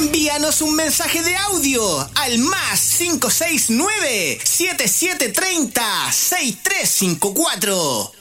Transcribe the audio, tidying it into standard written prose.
Envíanos un mensaje de audio al más 569-7730-6354.